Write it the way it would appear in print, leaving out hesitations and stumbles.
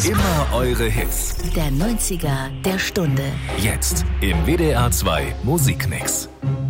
Immer eure Hits. Der 90er der Stunde. Jetzt im WDR 2 Musikmix.